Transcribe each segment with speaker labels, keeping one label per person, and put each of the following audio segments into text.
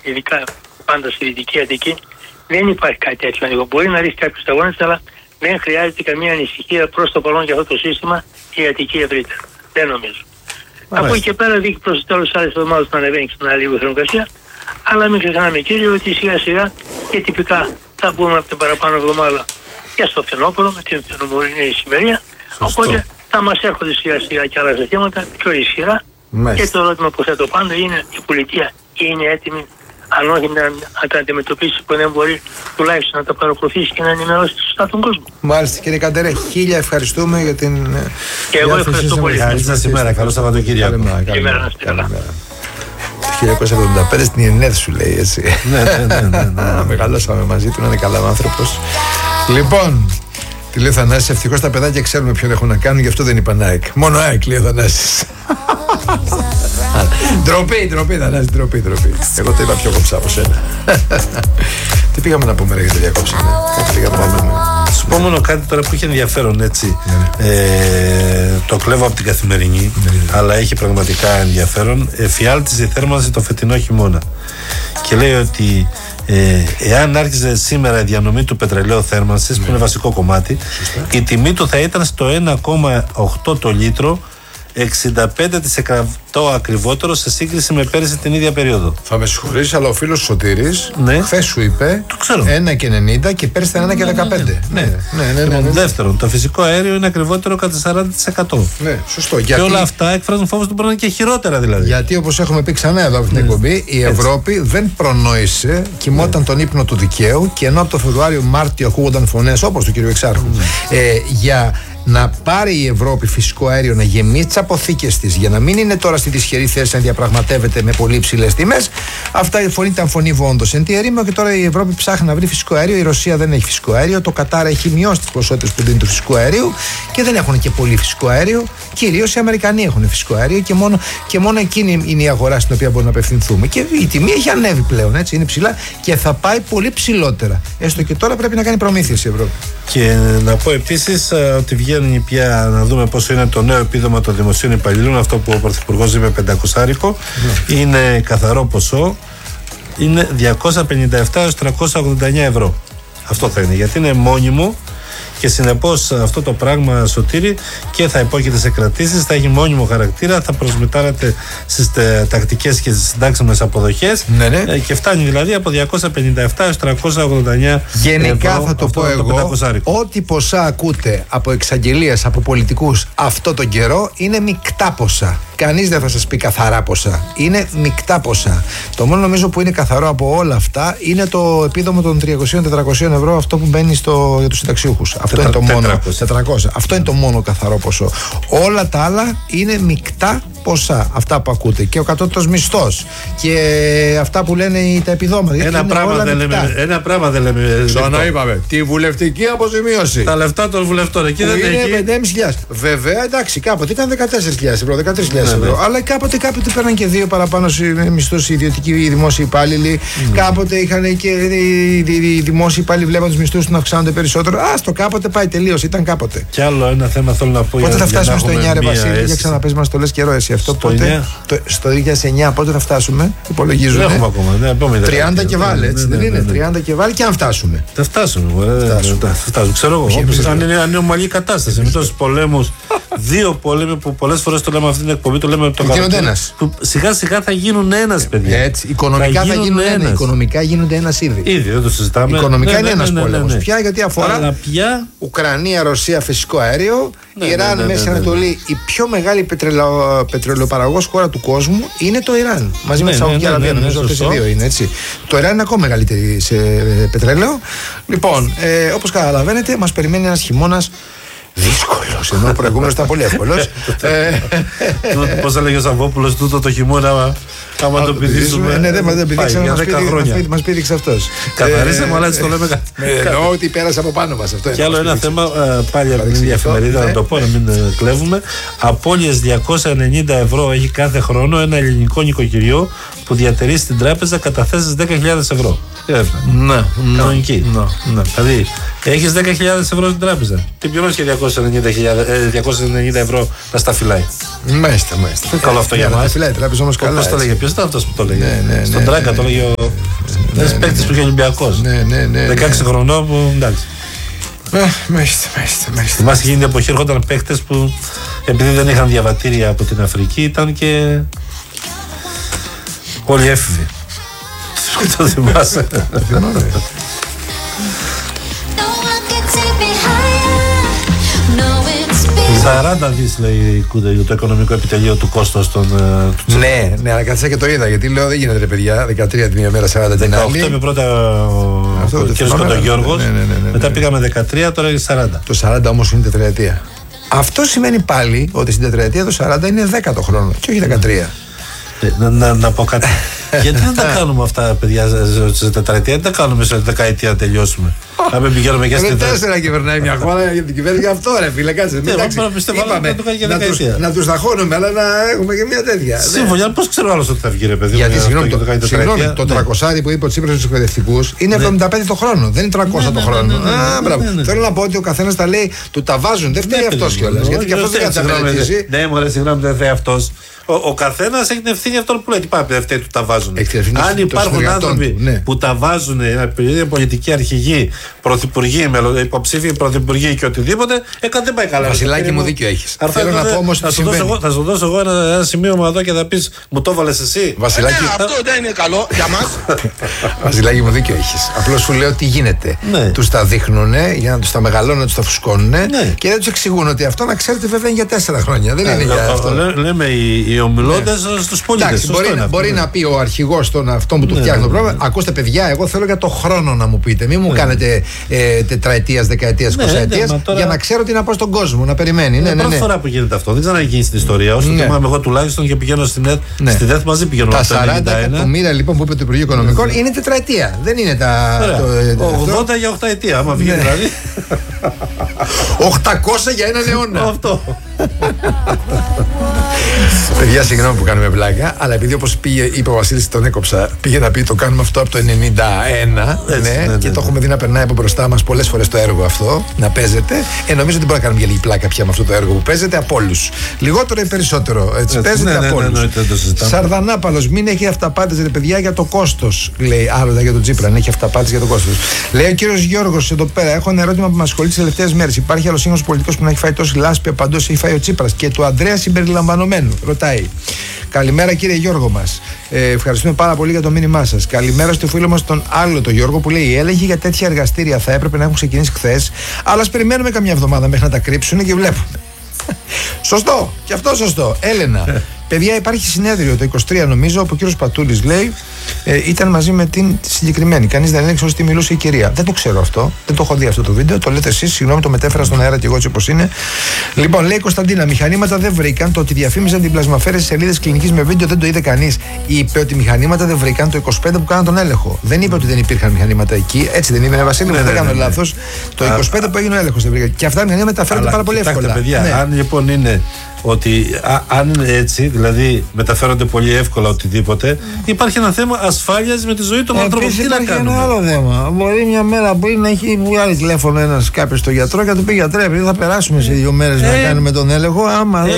Speaker 1: ειδικά πάντα στη Δυτική Αττική, δεν υπάρχει κάτι τέτοιο ανοίγμα. Μπορεί να ρίξει κάποιους αγώνες, αλλά δεν χρειάζεται καμία ανησυχία προς το παρόν για αυτό το σύστημα η Αττική ευρύτερα. Δεν νομίζω. Από εκεί και πέρα δείχνει προς το τέλος της άλλης εβδομάδας να ανεβαίνει ξανά λίγο η θερμοκρασία. Αλλά μην ξεχνάμε, κύριε, ότι σιγά σιγά και τυπικά θα μπούμε από την παραπάνω εβδομάδα και στο φθινόπωρο με την φθινοπορεινή ησημερία. Οπότε θα μας έρχονται σιγά σιγά και άλλα ζητήματα πιο ισχυρά. Και το ερώτημα που θέτω πάντα είναι η πολιτεία είναι έτοιμη, αν όχι να τα αντιμετωπίσει που δεν μπορεί, τουλάχιστον να τα παρακολουθήσει και να ενημερώσει σωστά τον κόσμο.
Speaker 2: Μάλιστα, κύριε Καντερέ, χίλια ευχαριστούμε για την.
Speaker 1: Και εγώ ευχαριστώ πολύ.
Speaker 3: Καλή σας ημέρα, καλό Σαββατοκύριακο.
Speaker 1: Καλημέρα να είστε καλά.
Speaker 2: Το 1975 στην Ιενέδ σου λέει, έτσι.
Speaker 3: Ναι.
Speaker 2: Μεγαλώσαμε μαζί του, να είναι καλά άνθρωπος. Λοιπόν, τη λέει ο Θανάσης, ευτυχώς τα παιδάκια ξέρουμε ποιον έχουν να κάνουν, γι' αυτό δεν είπαν ΑΕΚ. Μόνο ΑΕΚ, λέει ο Θανάσης. Ντροπή, Θανάση, ντροπή. Εγώ το είπα πιο κομψά από σένα. Τι πήγαμε να πούμε, ρε, γιατί διακόψαμε.
Speaker 3: Σου πω μόνο κάτι τώρα που είχε ενδιαφέρον, έτσι. Το κλέβω από την Καθημερινή, αλλά έχει πραγματικά ενδιαφέρον. Εφιάλτιζε η θέρμανση το φετινό χειμώνα. Και λέει ότι εάν άρχιζε σήμερα η διανομή του πετρελαίου θέρμανσης, που είναι βασικό κομμάτι, η τιμή του θα ήταν στο 1,8 το λίτρο, 65% ακριβότερο σε σύγκριση με πέρυσι την ίδια περίοδο.
Speaker 2: Θα με συγχωρήσεις, αλλά ο φίλος Σωτήρης χθες σου είπε 1,90 και πέρυσι ήταν 1,15. Ναι.
Speaker 3: Δεύτερον, το φυσικό αέριο είναι ακριβότερο κατά 40%.
Speaker 2: Ναι, σωστό.
Speaker 3: Και όλα αυτά εκφράζουν φόβος ότι μπορεί να είναι και χειρότερα δηλαδή.
Speaker 2: Γιατί όπως έχουμε πει ξανά εδώ από την εκπομπή, η Ευρώπη δεν προνόησε, κοιμόταν τον ύπνο του δικαίου και ενώ από το Φεβρουάριο-Μάρτιο ακούγονταν φωνές όπως του κ. Εξάρχου για να πάρει η Ευρώπη φυσικό αέριο, να γεμίσει τις αποθήκες της, για να μην είναι τώρα στη δυσχερή θέση να διαπραγματεύεται με πολύ υψηλές τιμές. Αυτά η φωνή ήταν φωνή βόντος εν τη ερήμο και τώρα η Ευρώπη ψάχνει να βρει φυσικό αέριο. Η Ρωσία δεν έχει φυσικό αέριο. Το Κατάρ έχει μειώσει τις ποσότητες που δίνει του φυσικού αερίου και δεν έχουν και πολύ φυσικό αέριο. Κυρίως οι Αμερικανοί έχουν φυσικό αέριο και μόνο εκείνη είναι η αγορά στην οποία μπορούμε να απευθυνθούμε. Και η τιμή έχει ανέβει πλέον, έτσι, είναι ψηλά και θα πάει πολύ ψηλότερα. Έστω και τώρα πρέπει να κάνει προμήθειες η Ευρώπη.
Speaker 3: Και να πω επίσης ότι βγαίνει πια να δούμε πόσο είναι το νέο επίδομα των δημοσίων υπαλλήλων, αυτό που ο Πρωθυπουργός είπε 500. Είναι καθαρό ποσό, είναι 257 έως 389 ευρώ. Αυτό θα είναι, γιατί είναι μόνιμο και συνεπώς αυτό το πράγμα, Σωτήρη, και θα υπόκειται σε κρατήσεις, θα έχει μόνιμο χαρακτήρα, θα προσμετάρεται στις τακτικές και στις συντάξιμες αποδοχές και φτάνει δηλαδή από 257 έως 389
Speaker 2: γενικά
Speaker 3: ευρώ.
Speaker 2: Θα το πω εγώ, ό,τι ποσά ακούτε από εξαγγελίες, από πολιτικούς αυτό τον καιρό είναι μεικτά ποσά. Κανείς δεν θα σας πει καθαρά ποσά. Είναι μεικτά ποσά. Το μόνο νομίζω που είναι καθαρό από όλα αυτά είναι το επίδομα των 300-400 ευρώ, αυτό που μπαίνει για τους συνταξιούχους. Αυτό είναι το μόνο. 400. Αυτό είναι το μόνο καθαρό ποσό. Όλα τα άλλα είναι μεικτά ποσά. Αυτά που ακούτε. Και ο κατώτατος μισθός. Και αυτά που λένε τα επιδόματα.
Speaker 3: Ένα πράγμα δεν λέμε.
Speaker 2: Ξαναείπαμε. Τη βουλευτική αποζημίωση.
Speaker 3: Τα λεφτά των βουλευτών. Εκεί δεν
Speaker 2: είναι 5.500. Βέβαια, εντάξει, κάποτε ήταν 14.000 ευρώ, 13.000 ευρώ. Αλλά κάποτε παίρναν και δύο παραπάνω μισθούς οι ιδιωτικοί ή οι δημόσιοι υπάλληλοι. Κάποτε είχαν και οι δημόσιοι υπάλληλοι βλέπαν τους μισθούς του να αυξάνονται περισσότερο. Άστο, κάποτε πάει τελείως. Ήταν κάποτε.
Speaker 3: Κι άλλο ένα θέμα θέλω να πω.
Speaker 2: Πότε θα φτάσουμε στο 9, ρε Βασίλη, για ξαναπες μας το λες καιρό εσύ αυτό. Πότε, στο 2009 πότε θα φτάσουμε, υπολογίζουν.
Speaker 3: Δεν έχουμε ακόμα.
Speaker 2: 30 και βάλε, έτσι δεν είναι. 30 και βάλε και αν φτάσουμε.
Speaker 3: Θα φτάσουμε. Ξέρω εγώ. Αν είναι ομαλή κατάσταση. Με τόσους πολέμους, δύο πόλεμοι που πολλές φορές το λέμε αυτή την εκπομπή, το λέμε το
Speaker 2: χαρακτήρα.
Speaker 3: Σιγά σιγά θα γίνουν ένας, παιδιά.
Speaker 2: Έτσι, οικονομικά θα γίνουν ένας. Οικονομικά γίνονται ένας ήδη.
Speaker 3: Ήδη, δεν το συζητάμε.
Speaker 2: Οικονομικά είναι ένας πόλεμος. Πια γιατί αφορά Ουκρανία, Ρωσία, φυσικό αέριο. Ιράν, Μέση Ανατολή, η πιο μεγάλη πετρελαιοπαραγωγός χώρα του κόσμου είναι το Ιράν. Μαζί με τη Σαουδική Αραβία, νομίζω αυτές οι δύο είναι, έτσι. Το Ιράν είναι ακόμα μεγαλύτερη σε πετρέλαιο. Λοιπόν, όπως καταλαβαίνετε, μας περιμένει ένας χειμώνας δύσκολος, ενώ ο προηγούμενος ήταν πολύ εύκολος.
Speaker 3: Πώς έλεγε ο Σαββόπουλος, τούτο το χειμώνα, άμα το πηδήσουμε.
Speaker 2: Ναι, δεν μας πήδηξε, μας πήδηξε αυτός.
Speaker 3: Καθαρίσαμε, αλλά έτσι το λέμε.
Speaker 2: Εννοώ ότι πέρασε από πάνω μας.
Speaker 3: Και άλλο ένα θέμα, πάλι από την ίδια εφημερίδα, να το πω, να μην κλέβουμε. Απώλειες 290 ευρώ έχει κάθε χρόνο ένα ελληνικό νοικοκυριό που διατηρεί στην τράπεζα καταθέσεις 10.000 ευρώ.
Speaker 2: Ναι,
Speaker 3: κανονική. Δηλαδή, έχεις 10.000 ευρώ στην τράπεζα. Τι πληρώνεις και 290 ευρώ να στα φυλάει.
Speaker 2: Μάλιστα.
Speaker 3: Καλό αυτό για μας.
Speaker 2: Τα φυλάει η τράπεζα όμως καλά.
Speaker 3: Πώς το λέγε, ποιος ήταν αυτός που το λέγε. Στον Τράγκα το λέγε Ένα παίκτη που είχε Ολυμπιακός. 16 χρονών που εντάξει.
Speaker 2: Μάλιστα.
Speaker 3: Θυμάσαι γίνει την εποχή έρχονταν παίκτες που επειδή δεν είχαν διαβατήρια από την Αφρική ήταν και όλοι έφηβοι. Το θυμάσαι.
Speaker 2: Ναι.
Speaker 3: 40 δις λέει το οικονομικό επιτελείο του κόστος των.
Speaker 2: Ναι, αλλά κάτσα και το είδα γιατί λέω δεν γίνεται ρε παιδιά. 13 την μία μέρα, 40 την άλλη.
Speaker 3: 18 με πρώτα ο κ. Κοντογιώργος. Μετά πήγαμε 13, τώρα είναι 40.
Speaker 2: Το 40 όμως είναι τετραετία. Αυτό σημαίνει πάλι ότι στην τετραετία το 40 είναι 10ο χρόνο και όχι 13.
Speaker 3: Να πω κάτι. Γιατί δεν τα κάνουμε αυτά, παιδιά, σε τετραετία, δεν τα κάνουμε σε δεκαετία να τελειώσουμε. Να μην πηγαίνουμε και στην.
Speaker 2: 4 κυβερνάει μια χώρα για την κυβέρνηση, αυτό ρε φίλε, κάτσε. Είπαμε να τους δαχώνουμε, αλλά να έχουμε και μια τέτοια.
Speaker 3: Σύμφωνα, πώς ξέρω άλλο ότι θα βγει, ρε παιδί.
Speaker 2: Γιατί συγγνώμη, το 300 που είπε ο Τσίπρας στους εκπαιδευτικούς είναι 75 το χρόνο, δεν είναι 300 το χρόνο. Θέλω να πω ότι ο καθένας τα λέει, του τα βάζουν, δεν φταίει αυτός κιόλας. Γιατί και αυτός δεν καταμετρήσει.
Speaker 3: Ναι, μωρέ, συγγνώμη, δεν φταίει αυτός. Ο καθένας έχει την ευθύνη αυτόν που λέει. Τι πάει, αυτοί του τα βάζουν. Αν υπάρχουν άνθρωποι που τα βάζουν, πολιτικοί αρχηγοί, πρωθυπουργοί, υποψήφοι πρωθυπουργοί και οτιδήποτε, δεν πάει καλά.
Speaker 2: Βασιλάκι μου, δίκιο έχεις. Θέλω να πω όμως.
Speaker 3: Θα σου δώσω εγώ ένα σημείωμα εδώ και θα πεις, μου το έβαλες εσύ.
Speaker 2: Βασιλάκι,
Speaker 4: αυτό δεν είναι καλό για μας.
Speaker 2: Βασιλάκι μου, δίκιο έχεις. Απλώς σου λέω τι γίνεται. Τους τα δείχνουν για να τους τα μεγαλώνουν, να τους τα φουσκώνουν και δεν τους εξηγούν ότι αυτό να ξέρετε βέβαια είναι για 4 χρόνια. Δεν είναι για αυτό.
Speaker 3: Λέμε οι ομιλώντες στους πολίτες.
Speaker 2: Μπορεί να πει ο αρχηγός αυτόν που του φτιάχνει το πρόγραμμα, ακούστε παιδιά, εγώ θέλω για το χρόνο να μου πείτε. Μην μου κάνετε τετραετίας, δεκαετίας, 20ετίας για να ξέρω τι να πω στον κόσμο, να περιμένει.
Speaker 3: Είναι πρώτη φορά που γίνεται αυτό. Δεν ξέρω αν γίνει στην ιστορία. Όσο θυμάμαι εγώ τουλάχιστον και πηγαίνω στη ΔΕΘ μαζί πηγαίνω.
Speaker 2: Τα 40 εκατομμύρια λοιπόν που είπε το Υπουργείο Οικονομικών είναι τετραετία. Δεν είναι τα.
Speaker 3: 80 για 8 ετία, άμα βγει δηλαδή.
Speaker 2: 800 για έναν αιώνα.
Speaker 3: Αυτό.
Speaker 2: Παιδιά, συγγνώμη που κάνουμε πλάκα, αλλά επειδή όπως είπε ο Βασίλης, τον έκοψα, πήγε να πει το κάνουμε αυτό από το 91. Και το έχουμε δει να περνάει από μπροστά μας πολλές φορές το έργο αυτό, να παίζεται. Νομίζω ότι μπορεί να κάνουμε για λίγη πλάκα πια με αυτό το έργο που παίζεται από όλους. Λιγότερο ή περισσότερο. Έτσι, παίζεται από όλους. Σαρδανάπαλος, μην έχει αυταπάτες ρε παιδιά για το κόστος. Λέει άλλοτε για τον Τσίπρα, αν έχει αυταπάτες για το κόστος. Λέει ο κύριος Γιώργος εδώ πέρα, έχω ένα ερώτημα που με ασχολεί τις τελευταίες μέρες. Υπάρχει άλλο σύγχρονος πολιτικός που να έχει φάει τόση λάσπη παντού έχει φάει ο Τσίπρας και του Ανδρέα συμπεριλαμβανομένου? Ρωτάει. Καλημέρα κύριε Γιώργο μας. Ευχαριστούμε πάρα πολύ για το μήνυμά σας. Καλημέρα στο φίλο μας τον άλλο τον Γιώργο που λέει: οι έλεγχοι για τέτοια εργαστήρια θα έπρεπε να έχουν ξεκινήσει χθες, αλλά ας περιμένουμε καμιά εβδομάδα μέχρι να τα κρύψουν και βλέπουμε. Σωστό, και αυτό σωστό. Έλενα. Παιδιά, υπάρχει συνέδριο το 23 νομίζω, όπου ο κύριος Πατούλης λέει ήταν μαζί με την συγκεκριμένη. Κανείς δεν έλεγξε τι μιλούσε η κυρία. Δεν το ξέρω αυτό. Δεν το έχω δει αυτό το βίντεο. Το λέτε εσείς. Συγγνώμη, το μετέφερα στον αέρα και εγώ έτσι όπως είναι. Λοιπόν, λέει η Κωνσταντίνα, μηχανήματα δεν βρήκαν. Το ότι διαφήμιζαν την πλασμαφέρεση σε σελίδες κλινικής με βίντεο δεν το είδε κανείς. Είπε ότι μηχανήματα δεν βρήκαν το 25 που κάναν τον έλεγχο. Δεν είπε ότι δεν υπήρχαν μηχανήματα εκεί. Έτσι δεν είπε, Βασίλη, δεν κάνω λάθος. Το 25 που έγινε ο έλεγχος δεν βρήκαν. Και αυτά μηχανήματα μεταφέρονται πάρα πολύ εύκολα.
Speaker 3: Παιδιά, αν λοιπόν είναι ότι αν είναι έτσι, δηλαδή μεταφέρονται πολύ εύκολα οτιδήποτε, υπάρχει ένα θέμα ασφάλειας με τη ζωή των ανθρώπων. Τι να κάνουμε?
Speaker 2: Ένα άλλο θέμα. Μπορεί μια μέρα μπορεί να έχει βγάλει τηλέφωνο ένας κάποιος στο γιατρό και να του πει: γιατρέ, επειδή θα περάσουμε σε 2 μέρες να κάνουμε τον έλεγχο. Άμα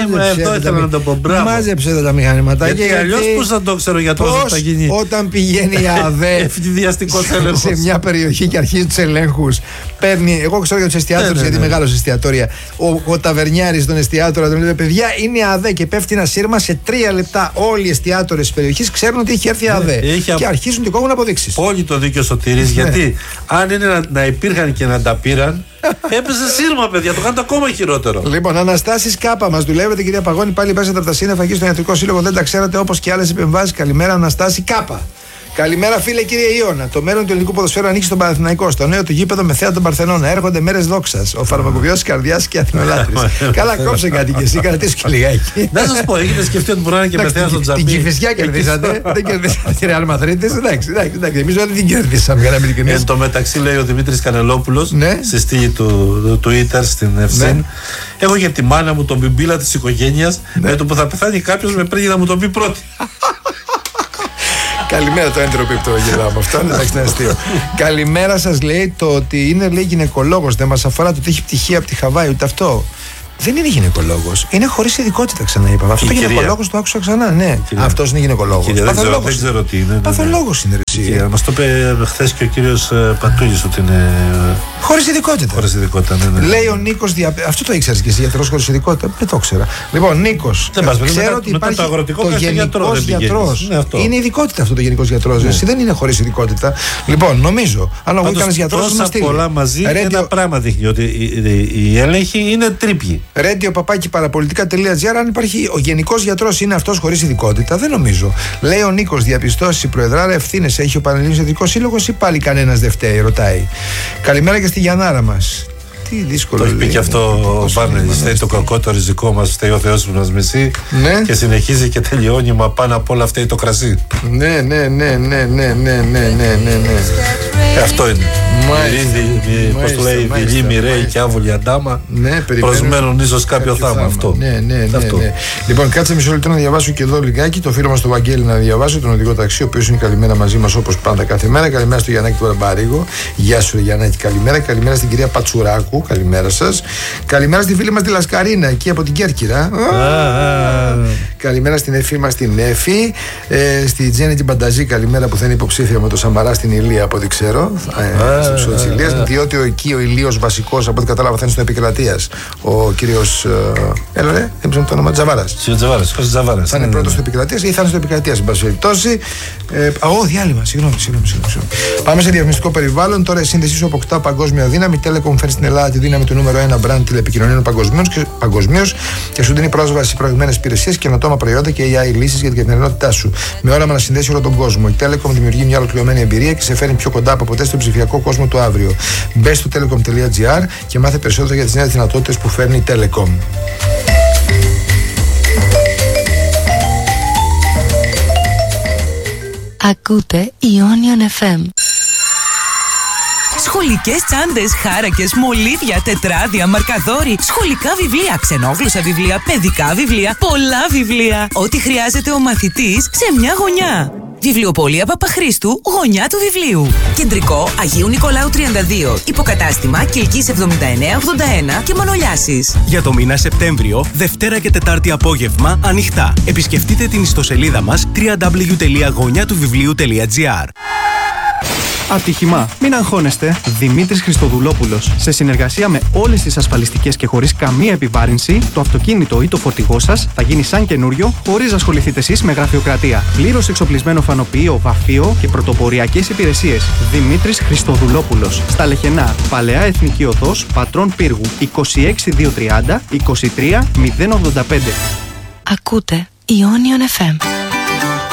Speaker 2: μάζεψε τα μηχανήματα.
Speaker 3: Και αλλιώς πώς θα το ξέρω για το πώς θα γίνει
Speaker 2: όταν πηγαίνει η ΑΔΕ
Speaker 3: ευθυδιαστικός έλεγχος
Speaker 2: σε μια περιοχή και αρχίζει τους ελέγχους. Παίρνει, εγώ ξέρω για τους εστιατόρους, γιατί μεγάλος εστιατόρια. Ο ταβερνιάρης των εστιατόρων του λέει: παιδιά, είναι ΑΔΕ και πέφτει ένα σύρμα σε 3 λεπτά. Όλοι οι εστιατόρες της περιοχής ξέρουν ότι έχει έρθει ΑΔΕ. Και αρχίζουν και κόβουν αποδείξεις.
Speaker 3: Πολύ το δίκιο Σωτήρης, γιατί αν είναι να υπήρχαν και να τα πήραν, έπεσε σύρμα, παιδιά, το κάνετε ακόμα χειρότερο.
Speaker 2: Λοιπόν, Αναστάσεις Κάπα, μας δουλεύετε, κυρία Παγώνη, πάλι παίζετε από τα σύννεφα εκεί στον Ιατρικό Σύλλογο, δεν τα ξέρατε όπως και άλλες επεμβάσεις. Καλημέρα, Αναστάση Κάπα. Καλημέρα, φίλε κύριε Ιώνα. Το μέλλον του ελληνικού ποδοσφαίρου ανήκει στον Παναθηναϊκό. Στο νέο του γήπεδο με θέα τον Παρθενώνα. Έρχονται μέρες δόξας. Ο φαρμακοποιός της καρδιάς και αθηνολάτρης. Καλά, κόψε κάτι κι εσύ, κρατήσου και λιγάκι.
Speaker 3: Να σας πω, έχετε σκεφτεί ότι μπορεί να είναι και με θέα στον Τζαμπί?
Speaker 2: Την Κηφισιά κερδίσατε. Δεν κερδίσατε τη Ρεάλ Μαδρίτης. Εντάξει, εμείς δεν την κερδίσαμε, για να μην ειλικρινείς.
Speaker 3: Εν τω μεταξύ, λέει ο Δημήτρης Κανελόπουλος στη στήλη του Twitter στην Ευσύν. Έχω για τη μάνα μου τον μπιμπίλα της οικογένειας. Με το που θα πεθάνει κάποιος με πρέπει να μου το πει πρώτη.
Speaker 2: Καλημέρα, το έντροπιπτό γελάω αυτό. Εντάξει, είναι αστείο. Καλημέρα σας, λέει, το ότι είναι, λέει, γυναικολόγος. Δεν μας αφορά το ότι έχει πτυχία από τη Χαβάη, ούτε αυτό. δεν είναι γυναικολόγος. Είναι χωρίς ειδικότητα, ξαναείπαμε. Αυτό το γυναικολόγος το άκουσα ξανά. Ναι, αυτός είναι γυναικολόγος.
Speaker 3: Δεν ξέρω τι είναι.
Speaker 2: Παθολόγος είναι.
Speaker 3: Μας το είπε χθες και ο κύριος Πατούλης ότι είναι.
Speaker 2: Χωρίς ειδικότητα.
Speaker 3: Χωρίς ειδικότητα, ναι.
Speaker 2: Λέει ο Νίκος. Αυτό το ήξερες και εσύ, γιατρός χωρίς ειδικότητα. Δεν το ήξερα. Λοιπόν, Νίκος. Ξέρω ότι υπάρχει το γενικός γιατρός. Είναι ειδικότητα αυτό το γενικός γιατρός. Εσύ δεν είναι χωρίς ειδικότητα. Λοιπόν, νομίζω. Αν ο κανένας γιατρός
Speaker 3: να στείλει. Πολλά μαζί ένα πράγμα δείχνει ότι η έλεγχη είναι τρίπλη.
Speaker 2: radio.parapolitica.gr. Αν υπάρχει ο γενικός γιατρός είναι αυτός χωρίς ειδικότητα, δεν νομίζω. Λέει ο Νίκος, διαπιστώσεις η Προεδράρα, ευθύνες έχει ο Πανελλήνιος Ιατρικός Σύλλογος ή πάλι κανένας δεν φταίει, ρωτάει. Καλημέρα και στη Γιαννάρα μας. Τι δύσκολο.
Speaker 3: Το έχει πει και αυτό ο Βάρνελης. Φταίει το κακό, το ριζικό μας, φταίει ο Θεός που μας μισεί.
Speaker 2: Ναι.
Speaker 3: Και συνεχίζει και τελειώνει, μα πάνω απ' όλα φταίει το κρασί.
Speaker 2: Ναι.
Speaker 3: Αυτό είναι. Πώς το λέει, δειλή μοιραίη και άβολη αντάμα. Προσμένουν ίσως κάποιο θάμα. Αυτό.
Speaker 2: Ναι. Λοιπόν, κάτσε μισό λεπτό να διαβάσω και εδώ λιγάκι το φίλο μας τον Βαγγέλη να διαβάσω, τον οδηγό ταξί, ο οποίος είναι καλημέρα μαζί μας όπως πάντα κάθε μέρα. Καλημέρα στο Γιαννάκη του Ραμπαρίγο. Γεια σου, Γιαννάκη, καλημέρα. Καλημέρα στην κυρία Πατσουράκου. Καλημέρα σας. Καλημέρα στη φίλη μας τη Λασκαρίνα, εκεί από την Κέρκυρα. Καλημέρα στην Εφή μας την Εφή. Στη Τζέννη την Πανταζή, καλημέρα που θα είναι υποψήφια με το Σαμαρά στην Ηλία, από ό,τι ξέρω. Στο ψωλό της Ηλίας. Διότι εκεί ο Ηλίος βασικός, από ό,τι κατάλαβα, θα είναι στο Επικρατείας. Ο κύριος. Έλα, δεν ξέρω το όνομα. Τζαβάρας. Θα είναι πρώτος στο Επικρατείας ή θα είναι στο Επικρατείας, εν πάση περιπτώσει. Διάλειμμα. Συγγνώμη. Πάμε σε διαφημιστικό περιβάλλον. Τώρα η σύνδεσή σου αποκτά παγκόσμια δύναμη. Telecom φέρνει στην Ελλάδα τη δύναμη του νούμερο 1 brand τηλεπικοινωνίων παγκοσμίως και σου δίνει πρόσβαση σε προηγμένες υπηρεσίες, καινοτόμα προϊόντα και AI λύσεις για την καθημερινότητά σου. Με όραμα να συνδέσει όλο τον κόσμο. Η Telecom δημιουργεί μια ολοκληρωμένη εμπειρία και σε φέρνει πιο κοντά από ποτέ στον ψηφιακό κόσμο του αύριο. Μπες στο telecom.gr και μάθε περισσότερο για τις νέες δυνατότητες που φέρνει η Telecom.
Speaker 5: Ακούτε Ionian FM.
Speaker 6: Σχολικές τσάντες, χάρακες, μολύβια, τετράδια, μαρκαδόροι, σχολικά βιβλία, ξενόγλωσσα βιβλία, παιδικά βιβλία, πολλά βιβλία. Ό,τι χρειάζεται ο μαθητής σε μια γωνιά. Βιβλιοπωλεία Παπαχρήστου, γωνιά του βιβλίου. Κεντρικό Αγίου Νικολάου 32. Υποκατάστημα Κιλκής 7981 και Μανολιάσης.
Speaker 7: Για το μήνα Σεπτέμβριο, Δευτέρα και Τετάρτη απόγευμα, ανοιχτά. Επισκεφτείτε την ιστοσελίδα μας www.γωνιατουβιβλίου.gr.
Speaker 8: Ατύχημα. Μην αγχώνεστε. Δημήτρης Χριστοδουλόπουλος. Σε συνεργασία με όλες τις ασφαλιστικές και χωρίς καμία επιβάρυνση, το αυτοκίνητο ή το φορτηγό σας θα γίνει σαν καινούριο, χωρίς να ασχοληθείτε εσείς με γραφειοκρατία. Πλήρως εξοπλισμένο φανοποιείο, βαφείο και πρωτοποριακές υπηρεσίες. Δημήτρης Χριστοδουλόπουλος. Στα Λεχενά, Παλαιά Εθνική Οδός, Πατρών Πύργου, 26230 23085.
Speaker 5: Ακούτε Ionian FM.